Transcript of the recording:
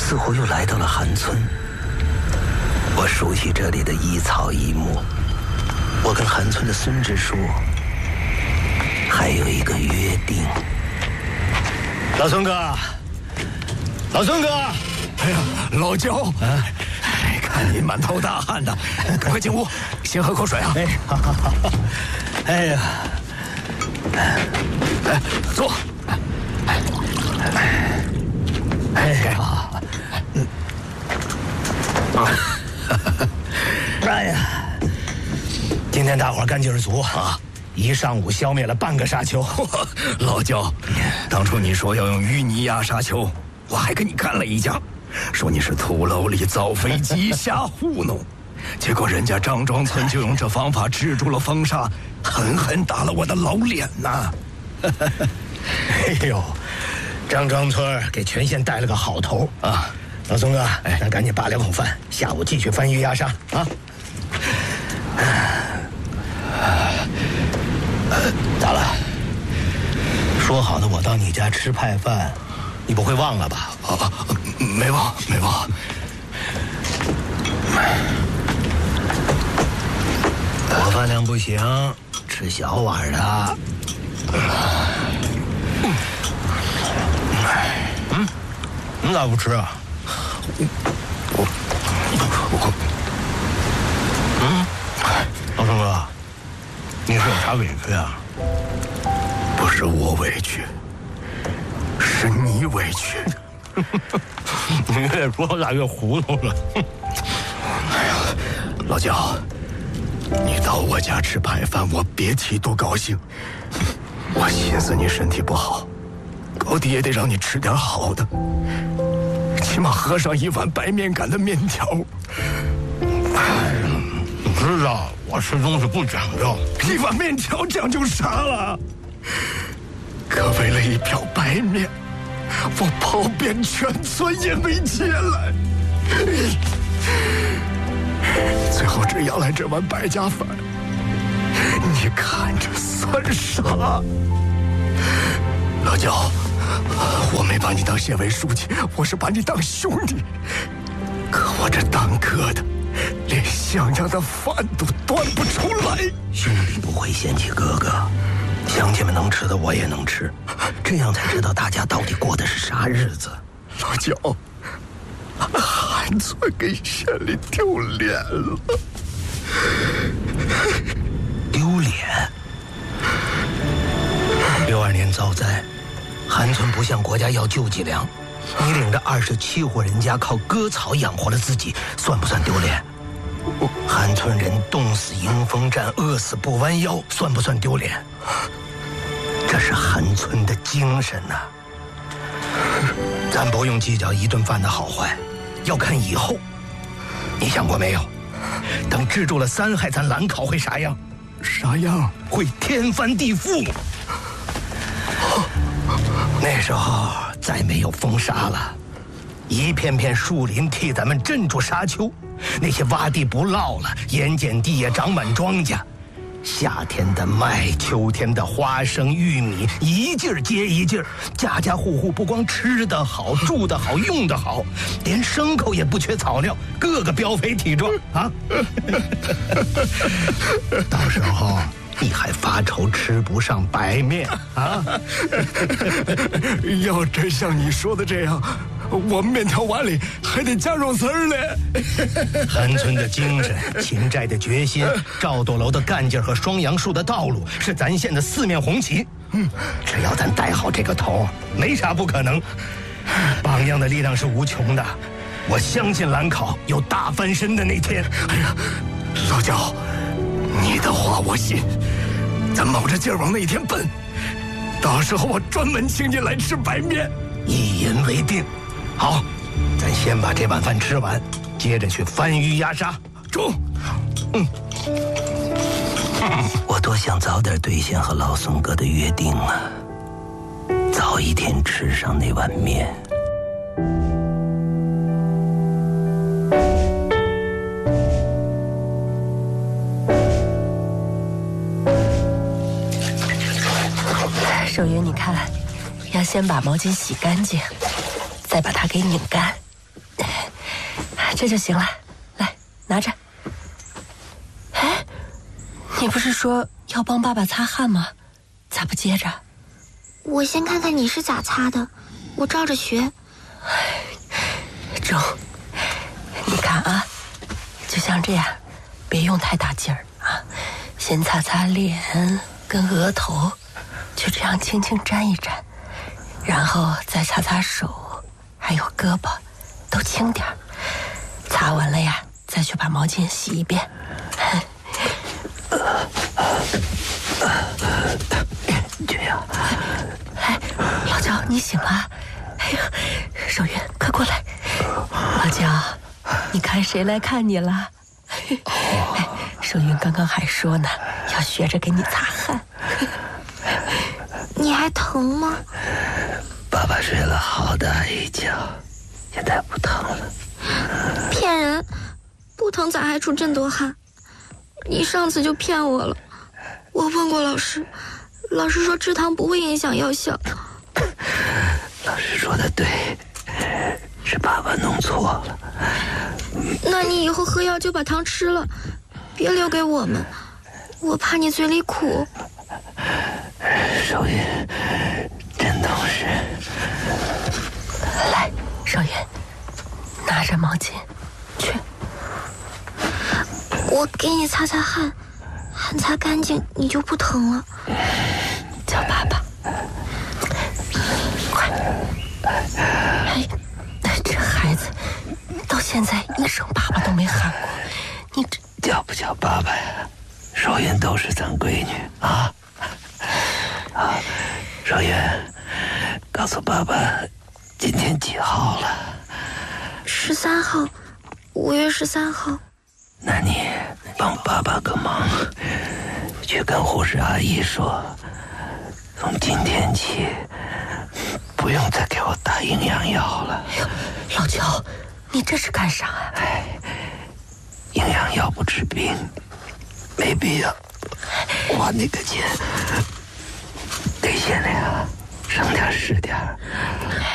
似乎又来到了寒村。我熟悉这里的一草一木，我跟寒村的孙支书还有一个约定。老孙哥，老孙哥， 哎呀，老焦，看你满头大汗的，赶快进屋，先喝口水啊！ 好好好。哎呀， 坐。 哎呀，今天大伙干劲儿足啊！一上午消灭了半个沙丘。 老焦，当初你说要用淤泥压沙丘，我还跟你干了一架，说你是土楼里造飞机瞎糊弄，结果人家张庄村就用这方法制住了风沙，狠狠打了我的老脸呐！ 哎呦，张庄村给全县带了个好头啊！老孙哥，那赶紧扒两口饭，下午继续翻鱼压沙啊！咋了？说好的我到你家吃派饭，你不会忘了吧？ 没忘。 我饭量不行，吃小碗的。你咋不吃啊？老孙哥，你是有啥委屈啊？ 不是我委屈，是你委屈。 你越说咋越糊涂了。 哎呀，老焦，你到我家吃派饭，我别提多高兴。我寻思你身体不好，高低也得让你吃点好的，起码喝上一碗白面擀的面条。 你知道我吃东西不讲究， 一碗面条讲究啥了？可为了一瓢白面，我跑遍全村也没接来，最后只要来这碗白家饭，你看着算啥？老焦，我没把你当县委书记，我是把你当兄弟。可我这当哥的，连像样的饭都端不出来。 兄弟不会嫌弃哥哥，乡亲们能吃的我也能吃，这样才知道大家到底过的是啥日子。 老焦，韩村给县里丢脸了。 丢脸？62年遭灾，韩村不向国家要救济粮，你领着27户人家靠割草养活了自己，算不算丢脸？韩村人冻死迎风站，饿死不弯腰，算不算丢脸？这是韩村的精神呐！咱不用计较一顿饭的好坏，要看以后。你想过没有？等治住了3害，咱兰考会啥样？ 啥样？ 会天翻地覆。那时候再没有风沙了，一片片树林替咱们镇住沙丘，那些洼地不涝了，盐碱地也长满庄稼。夏天的麦，秋天的花生、玉米，一劲儿接一劲儿，家家户户不光吃得好、住得好、用得好，连牲口也不缺草料，个个膘肥体壮啊！到时候你还发愁吃不上白面啊？ 要真像你说的这样，我们面条碗里还得加肉丝儿嘞。 韩村的精神、秦寨的决心、赵斗楼的干劲和双杨树的道路，是咱县的4面红旗。只要咱带好这个头，没啥不可能。榜样的力量是无穷的，我相信兰考有大翻身的那天。 哎呀，老焦，你的话我信，咱卯着劲儿往那一天奔。到时候我专门请你来吃白面， 一言为定。好，咱先把这碗饭吃完，接着去翻鱼压沙。 中。 我多想早点兑现和老宋哥的约定啊，早一天吃上那碗面。 守爷，你看，要先把毛巾洗干净，再把它给拧干。 这就行了，来拿着。哎，你不是说要帮爸爸擦汗吗？咋不接着？ 我先看看你是咋擦的，我照着学。 中，你看啊，就像这样，别用太大劲儿啊，先擦擦脸跟额头，就这样轻轻沾一沾，然后再擦擦手，还有胳膊，都轻点儿。擦完了呀，再去把毛巾洗一遍。 这样， 哎，老焦，你醒了？哎呀，守云，快过来！老焦，你看谁来看你了？哎，守云刚刚还说呢，要学着给你擦汗。 你还疼吗？ 爸爸睡了好大一觉，现在不疼了。 骗人，不疼咋还出这么多汗？你上次就骗我了。我问过老师，老师说吃糖不会影响药效。 老师说的对，是爸爸弄错了。 那你以后喝药就把糖吃了，别留给我们，我怕你嘴里苦。 守云真懂事。 来，守云，拿着毛巾去。 我给你擦擦汗，汗擦干净你就不疼了。 叫爸爸，快！哎，这孩子到现在一声爸爸都没喊过，你这叫不叫爸爸呀？守云都是咱闺女啊！啊，守云，告诉爸爸今天几号了 13号，5月13号。 那你帮爸爸个忙，去跟护士阿姨说，从今天起不用再给我打营养药了。 哎呦，老焦，你这是干啥啊？ 营养药不治病，没必要花那个钱，得限量，省点是点。